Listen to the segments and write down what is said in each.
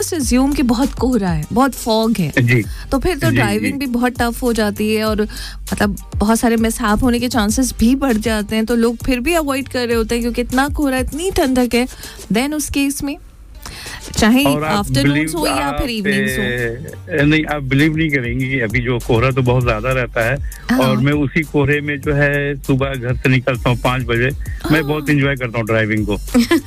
Just assume कि बहुत कोहरा है, बहुत फॉग है जी, तो फिर तो ड्राइविंग भी बहुत टफ हो जाती है और मतलब बहुत सारे मिसहैप होने के चांसेस भी बढ़ जाते हैं, तो लोग फिर भी अवॉइड कर रहे होते हैं क्योंकि इतना कोहरा, इतनी ठंडक है। देन उस केस में चाहे आफ्टरनून हो या फिर इवनिंग्स हो, नहीं आप बिलीव नहीं करेंगी कि अभी जो कोहरा तो बहुत ज्यादा रहता है और मैं उसी कोहरे में जो है सुबह घर से निकलता हूँ 5 बजे। मैं बहुत एंजॉय करता हूँ ड्राइविंग को।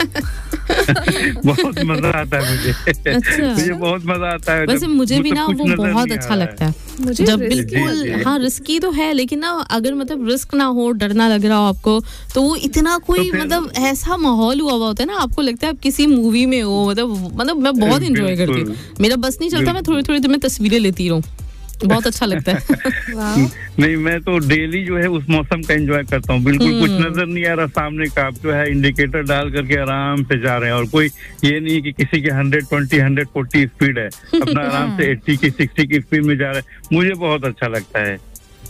बहुत मजा आता है मुझे। अच्छा। मुझे बहुत मजा आता है। वैसे मुझे भी ना वो बहुत अच्छा लगता है मुझे जब बिल्कुल हाँ रिस्की तो है लेकिन ना अगर मतलब रिस्क ना हो, डर ना लग रहा हो आपको, तो वो इतना कोई मतलब ऐसा माहौल हुआ होता है ना, आपको लगता है आप किसी मूवी में हो। मतलब मैं बहुत एंजॉय करती हूँ, मेरा बस नहीं चलता, मैं थोड़ी थोड़ी देर में तस्वीरें लेती रहूं, बहुत अच्छा लगता है। नहीं मैं तो डेली जो है उस मौसम का एंजॉय करता हूँ। बिल्कुल कुछ नजर नहीं आ रहा सामने का, आप जो है इंडिकेटर डाल करके आराम से जा रहे हैं और कोई ये नहीं कि किसी के 120 140 स्पीड है, अपना आराम से 80 की 60 की स्पीड में जा रहे हैं। मुझे बहुत अच्छा लगता है।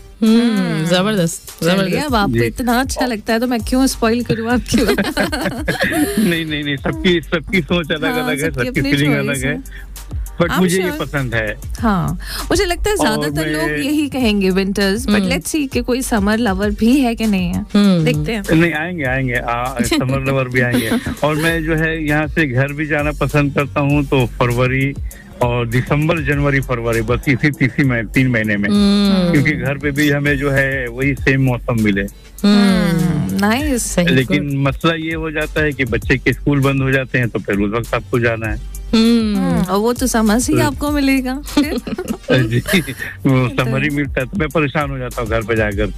जबरदस्त। अब आपको इतना अच्छा लगता है तो मैं क्यों स्पॉइल करूँ आपकी नहीं सबकी सोच अलग अलग है, सबकी फीलिंग अलग है, बट मुझे ये पसंद है। हाँ मुझे लगता है ज्यादातर लोग यही कहेंगे विंटर्स, बट लेट्स सी कि कोई समर लवर भी है कि नहीं है, देखते हैं। नहीं आएंगे समर लवर भी आएंगे। और मैं जो है यहाँ से घर भी जाना पसंद करता हूँ, तो फरवरी और दिसंबर, जनवरी, फरवरी, बस इसी 3 महीने में, क्योंकि घर पे भी हमें जो है वही सेम मौसम मिले। नाइस। लेकिन मसला ये हो जाता है कि बच्चे के स्कूल बंद हो जाते हैं, तो फिर उस वक्त आपको जाना है। और वो तो समझ ही आपको मिलेगा। जी वो समर ही मिलता है तो मैं परेशान हो जाता हूँ घर पे जाकर।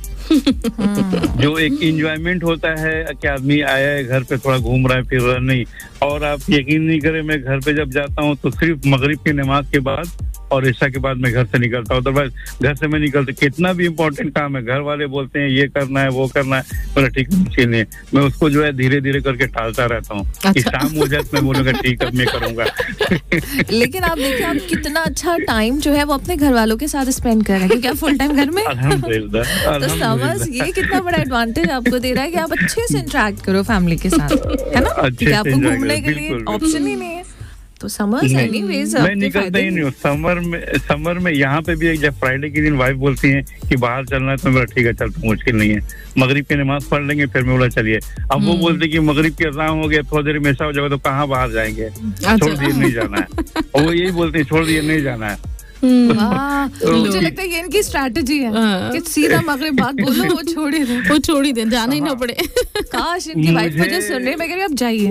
जो एक इंजॉयमेंट होता है कि आदमी आया है घर पे, थोड़ा घूम रहा है फिर रहा नहीं। और आप यकीन नहीं करें, मैं घर पे जब जाता हूँ तो सिर्फ मगरिब की नमाज के बाद और ईशा के बाद मैं घर से निकलता हूँ। अदरवाइज घर से मैं निकलता, कितना भी इम्पोर्टेंट काम है, घर वाले बोलते हैं ये करना है वो करना है, बोला ठीक है मुश्किल नहीं है, मैं उसको जो है धीरे धीरे करके टालता रहता हूँ। कि शाम हो जाए मैं बोलूँगा ठीक है मैं करूँगा। लेकिन आप देखिए आप कितना अच्छा टाइम जो है वो अपने घर वालों के साथ स्पेंड कर रहे हैं, क्योंकि आप फुल टाइम घर में। तो समझ ये कितना बड़ा एडवांटेज आपको दे रहा है कि आप अच्छे से इंटरेक्ट करो फैमिली के साथ, है ना, क्योंकि आपको घूमने के लिए ऑप्शन ही नहीं है। तो समर एनीवेज मैं निकलता ही नहीं हूँ समर में यहाँ पे भी। जब फ्राइडे के दिन वाइफ बोलती है कि बाहर चलना है तो मेरा ठीक है चल, तो मुश्किल नहीं है, मगरिब की नमाज पढ़ लेंगे, फिर मैं बोला चलिए। अब वो बोलते कि मगरिब की अज़ान हो गया, थोड़ी देर में ऐसा हो जाएगा तो कहाँ बाहर जाएंगे, छोड़ दिए नहीं जाना है। और वो यही बोलते हैं छोड़ दिए नहीं जाना है। मुझे लगता है ये इनकी स्ट्रैटेजी है कि सीधा मगरिब बात बोलो, वो छोड़ ही दे, जाना ही ना पड़े। काश इनकी वाइफ मुझे सुन रही, मैं कह रही अब जाइए।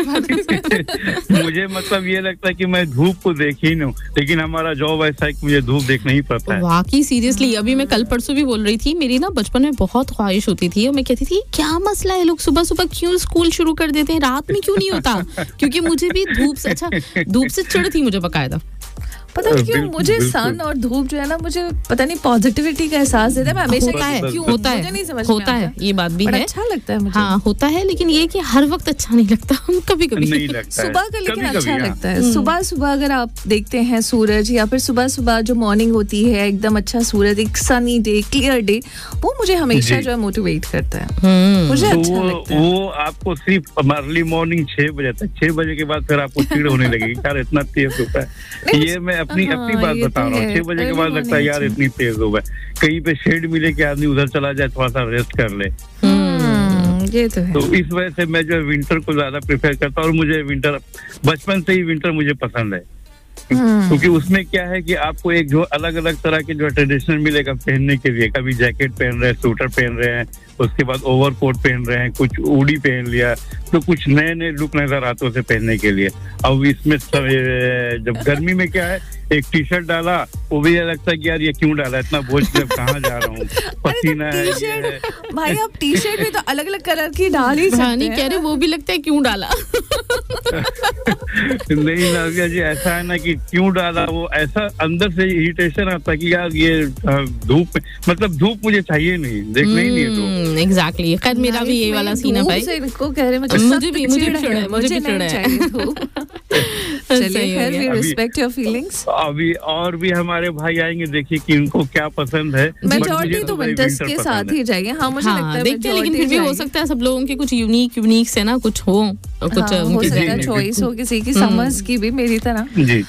मुझे मतलब ये लगता है कि मैं धूप को देख ही नहीं, लेकिन हमारा जॉब ऐसा है कि मुझे धूप देखना ही पड़ता है। वाकई सीरियसली, अभी मैं कल परसों भी बोल रही थी, मेरी ना बचपन में बहुत ख्वाहिश होती थी और मैं कहती थी क्या मसला है, लोग सुबह सुबह क्यों स्कूल शुरू कर देते हैं, रात में क्यों नहीं होता, क्योंकि मुझे भी धूप से चिढ़ थी मुझे बकायदा। पता नहीं क्यों मुझे सन और धूप जो है ना, मुझे पता नहीं पॉजिटिविटी का एहसास देता है। मैं हमेशा क्यों होता है, नहीं समझ होता है, ये बात भी है, अच्छा लगता है मुझे। हाँ होता है, लेकिन ये कि हर वक्त अच्छा नहीं लगता, कभी कभी नहीं लगता सुबह का लेकिन अच्छा लगता है। सुबह सुबह अगर आप देखते हैं सूरज, या फिर सुबह सुबह जो मॉर्निंग होती है एकदम अच्छा सूरज, एक सनी डे, क्लियर डे, वो मुझे हमेशा जो है मोटिवेट करता है, मुझे अच्छा लगता है। वो आपको सिर्फ अर्ली मॉर्निंग 6 बजे तक, 6 बजे के बाद फिर आपको चिड़ होने लगेगी यार इतना तेज होता है। ये मैं अपनी बात बता रहा हूँ, 6 बजे के बाद लगता है यार इतनी तेज हो गया, कहीं पे शेड मिले कि आदमी उधर चला जाए, थोड़ा सा रेस्ट कर ले। ये तो है। तो इस वजह से मैं जो है विंटर को ज्यादा प्रेफर करता हूँ, और मुझे विंटर बचपन से ही विंटर मुझे पसंद है, क्योंकि उसमें क्या है कि आपको एक जो अलग अलग तरह के जो ट्रेडिशनल मिलेगा पहनने के लिए। कभी जैकेट पहन रहे हैं, स्वेटर पहन रहे हैं, उसके बाद ओवरकोट पहन रहे हैं, कुछ उड़ी पहन लिया, तो कुछ नए नए लुक नजर आते हैं उसे पहनने के लिए। अब इसमें जब गर्मी में क्या है, एक टी शर्ट डाला, वो भी लगता है कि यार ये क्यों डाला, इतना बोझ के कहाँ जा रहा हूँ, पसीना है। भाई आप टी शर्ट भी तो अलग अलग कलर की डाल ही सकते हैं। कह रहे वो भी लगता है क्यों डाला। नहीं नाज़िया जी, ऐसा है ना कि क्यों डाला, वो ऐसा अंदर से इरिटेशन आता है कि यार ये धूप, मतलब धूप मुझे चाहिए नहीं, देखना ही नहीं है तो। एग्जैक्टली, खैर मेरा भी ये वाला सीन है भाई, इनको कह रहे मुझे भी चाहिए। चलिए खैर, वी रिस्पेक्ट योर फीलिंग्स। अभी और भी हमारे भाई आएंगे, देखिए कि इनको क्या पसंद है। मेजॉरिटी तो विंटर्स के साथ ही जाएंगे। हाँ मुझे लगता है देखते हैं, लेकिन फिर भी हो सकता है सब लोगों के कुछ यूनिक से ना कुछ हो, कुछ हो सकता है चॉइस हो किसी की, समर्स की भी मेरी तरह।